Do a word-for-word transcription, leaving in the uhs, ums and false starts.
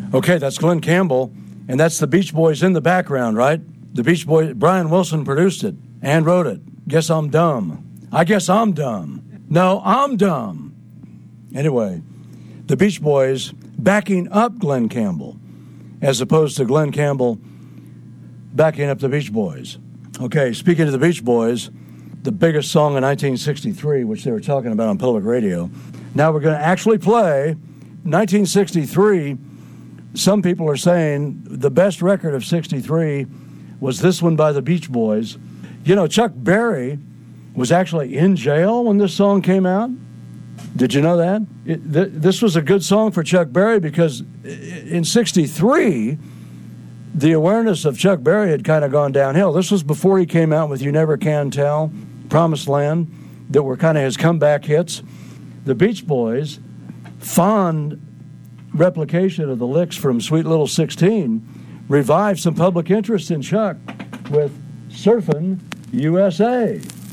Okay, that's Glenn Campbell, and that's the Beach Boys in the background, right? The Beach Boys, Brian Wilson produced it and wrote it. Guess I'm dumb. I guess I'm dumb. No, I'm dumb. Anyway, the Beach Boys backing up Glenn Campbell as opposed to Glenn Campbell backing up the Beach Boys. Okay, speaking of the Beach Boys, the biggest song in nineteen sixty-three, which they were talking about on public radio. Now we're going to actually play nineteen sixty-three. Some people are saying the best record of sixty-three was this one by the Beach Boys. You know, Chuck Berry was actually in jail when this song came out. Did you know that? It, th- this was a good song for Chuck Berry because in sixty-three, the awareness of Chuck Berry had kind of gone downhill. This was before he came out with You Never Can Tell, Promised Land, that were kind of his comeback hits. The Beach Boys, fond replication of the licks from Sweet Little sixteen, revived some public interest in Chuck with Surfin' U S A.